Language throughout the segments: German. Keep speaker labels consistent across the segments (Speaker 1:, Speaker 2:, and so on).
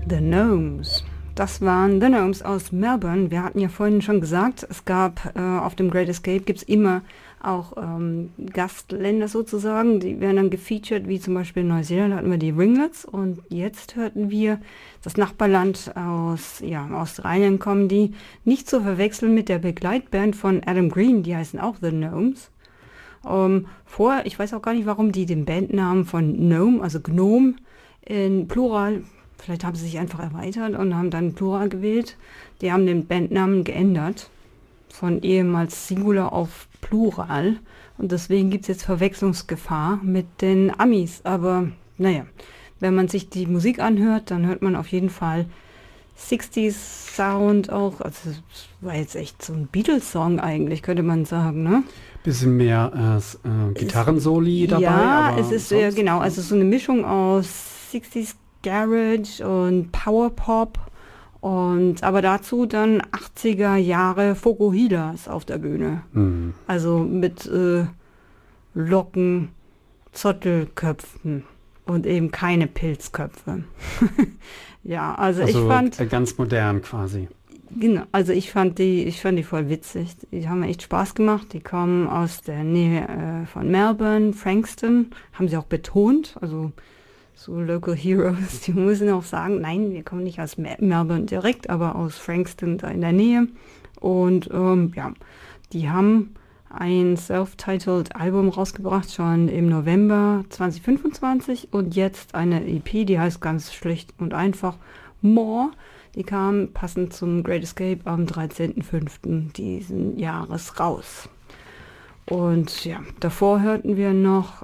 Speaker 1: The Gnomes. Das waren The Gnomes aus Melbourne. Wir hatten ja vorhin schon gesagt, es gab auf dem Great Escape gibt es immer auch Gastländer sozusagen, die werden dann gefeatured, wie zum Beispiel in Neuseeland hatten wir die Ringlets und jetzt hörten wir das Nachbarland aus Australien kommen, die nicht zu verwechseln mit der Begleitband von Adam Green, die heißen auch The Gnomes. Ich weiß auch gar nicht, warum die den Bandnamen von Gnome, also Gnome, in Plural, vielleicht haben sie sich einfach erweitert und haben dann Plural gewählt. Die haben den Bandnamen geändert, von ehemals Singular auf Plural. Und deswegen gibt es jetzt Verwechslungsgefahr mit den Amis. Aber naja, wenn man sich die Musik anhört, dann hört man auf jeden Fall 60s Sound auch. Also das war jetzt echt so ein Beatles-Song eigentlich, könnte man sagen, ne?
Speaker 2: Bisschen mehr Gitarrensoli dabei.
Speaker 1: Ja,
Speaker 2: aber
Speaker 1: es ist genau, also so eine Mischung aus 60s Garage und Powerpop und aber dazu dann 80er Jahre Fokuhilas auf der Bühne.
Speaker 2: Mhm.
Speaker 1: Also mit Locken, Zottelköpfen und eben keine Pilzköpfe. Ja, also ich fand
Speaker 2: ganz modern quasi.
Speaker 1: Genau, also ich fand die voll witzig. Die haben echt Spaß gemacht. Die kommen aus der Nähe von Melbourne, Frankston, haben sie auch betont. Also so Local Heroes, die müssen auch sagen, nein, wir kommen nicht aus Melbourne direkt, aber aus Frankston da in der Nähe. Und die haben ein Self-Titled Album rausgebracht, schon im November 2025 und jetzt eine EP, die heißt ganz schlicht und einfach More. Die kam passend zum Great Escape am 13.05. diesen Jahres raus. Und ja, davor hörten wir noch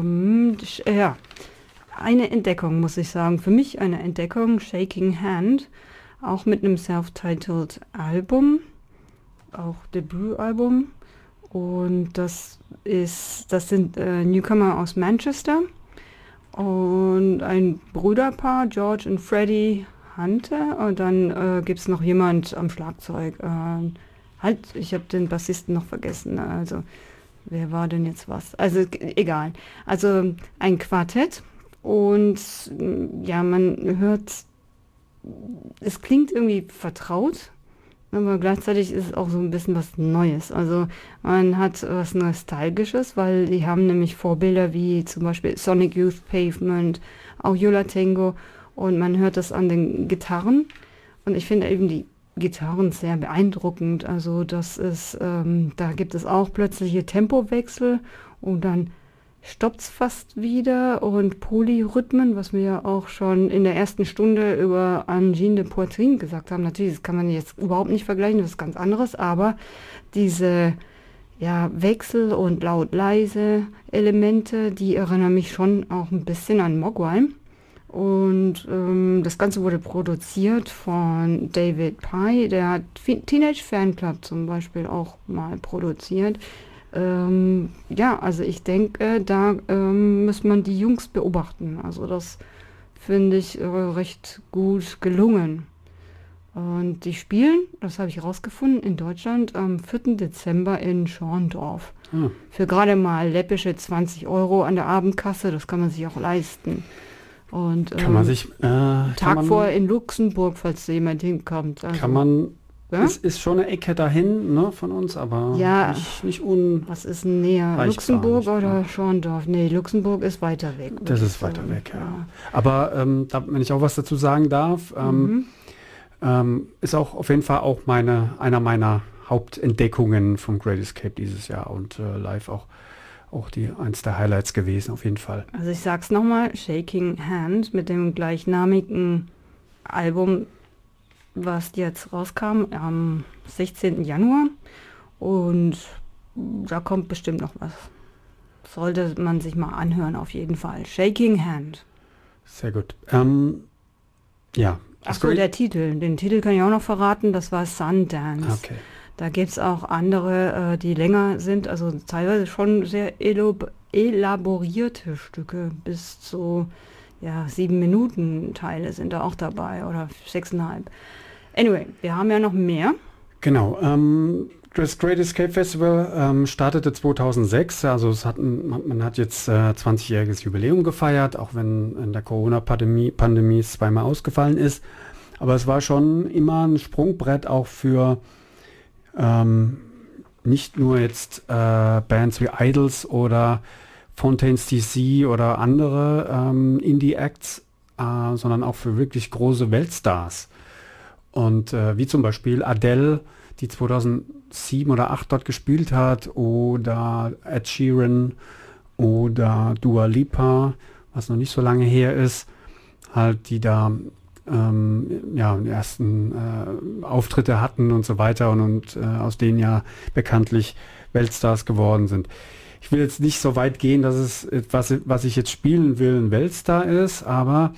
Speaker 1: eine Entdeckung, muss ich sagen. Für mich eine Entdeckung, Shaking Hand, auch mit einem Self-Titled Album, auch Debütalbum. Und das sind Newcomer aus Manchester und ein Brüderpaar, George und Freddie Hunter. Und dann gibt es noch jemand am Schlagzeug. Ich habe den Bassisten noch vergessen. Also, wer war denn jetzt was? Also, egal. Also, ein Quartett. Und ja, man hört, es klingt irgendwie vertraut, aber gleichzeitig ist es auch so ein bisschen was Neues. Also man hat was Nostalgisches, weil die haben nämlich Vorbilder wie zum Beispiel Sonic Youth Pavement, auch Yo La Tengo und man hört das an den Gitarren und ich finde eben die Gitarren sehr beeindruckend. Also das ist, da gibt es auch plötzliche Tempowechsel und dann stoppt es fast wieder und Polyrhythmen, was wir ja auch schon in der ersten Stunde über Angine de Poitrine gesagt haben. Natürlich, das kann man jetzt überhaupt nicht vergleichen, das ist ganz anderes, aber diese Wechsel und laut-leise Elemente, die erinnern mich schon auch ein bisschen an Mogwai. Und das Ganze wurde produziert von David Pye, der hat Teenage Fanclub zum Beispiel auch mal produziert. Also ich denke, da muss man die Jungs beobachten. Also das finde ich recht gut gelungen. Und die spielen, das habe ich rausgefunden, in Deutschland am 4. Dezember in Schorndorf. Für gerade mal läppische 20 € an der Abendkasse, das kann man sich auch leisten. Und
Speaker 2: kann man sich
Speaker 1: Tag vorher in Luxemburg, falls da jemand hinkommt. Also,
Speaker 2: kann man
Speaker 1: ja?
Speaker 2: Es ist schon eine Ecke dahin, ne, von uns, aber nicht
Speaker 1: was ist denn näher? Luxemburg oder Schorndorf? Nee, Luxemburg ist weiter weg.
Speaker 2: Das ist weiter weg, ja. Aber wenn ich auch was dazu sagen darf, ist auch auf jeden Fall auch einer meiner Hauptentdeckungen vom Great Escape dieses Jahr und live auch eins der Highlights gewesen, auf jeden Fall.
Speaker 1: Also ich sag's nochmal, Shaking Hand mit dem gleichnamigen Album, was jetzt rauskam am 16. Januar und da kommt bestimmt noch was. Sollte man sich mal anhören, auf jeden Fall. Shaking Hand.
Speaker 2: Sehr gut.
Speaker 1: Achso, der Titel. Den Titel kann ich auch noch verraten, das war Sundance.
Speaker 2: Okay.
Speaker 1: Da gibt es auch andere, die länger sind, also teilweise schon sehr elaborierte Stücke, bis zu 7 Minuten Teile sind da auch dabei oder 6,5. Anyway, wir haben ja noch mehr.
Speaker 2: Genau. Das Great Escape Festival startete 2006, also man hat jetzt 20-jähriges Jubiläum gefeiert, auch wenn in der Corona-Pandemie es zweimal ausgefallen ist. Aber es war schon immer ein Sprungbrett auch für nicht nur jetzt Bands wie Idols oder Fontaines DC oder andere Indie-Acts, sondern auch für wirklich große Weltstars. Und wie zum Beispiel Adele, die 2007 oder 2008 dort gespielt hat, oder Ed Sheeran oder Dua Lipa, was noch nicht so lange her ist, halt die da die ersten Auftritte hatten und so weiter und aus denen ja bekanntlich Weltstars geworden sind. Ich will jetzt nicht so weit gehen, dass es etwas, was ich jetzt spielen will, ein Weltstar ist, aber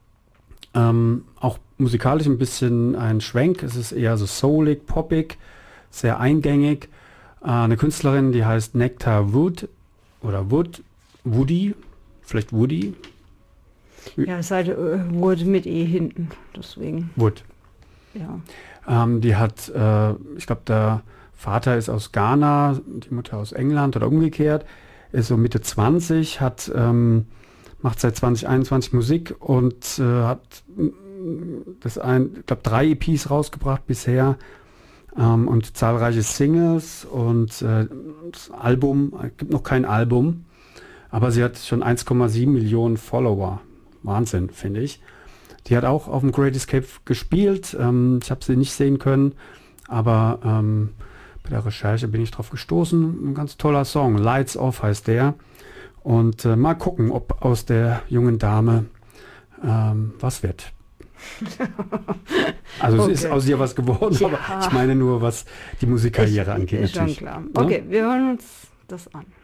Speaker 2: auch musikalisch ein bisschen ein Schwenk. Es ist eher so soulig, poppig, sehr eingängig. Eine Künstlerin, die heißt Nectar Wood oder Woody, vielleicht Woody.
Speaker 1: Ja, es halt Wood mit E hinten, deswegen.
Speaker 2: Wood.
Speaker 1: Ja.
Speaker 2: Die hat, ich glaube, der Vater ist aus Ghana, die Mutter aus England oder umgekehrt, ist so Mitte 20, macht seit 2021 Musik und hat ich glaube 3 EPs rausgebracht bisher und zahlreiche Singles und das Album, gibt noch kein Album, aber sie hat schon 1,7 Millionen Follower. Wahnsinn, finde ich. Die hat auch auf dem Great Escape gespielt. Ich habe sie nicht sehen können, aber bei der Recherche bin ich drauf gestoßen. Ein ganz toller Song. Lights Off heißt der. Und mal gucken, ob aus der jungen Dame was wird. Also okay. Es ist aus ihr was geworden, ja. Aber ich meine nur, was die Musikkarriere angeht.
Speaker 1: Ist schon klar. Okay, wir hören uns das an.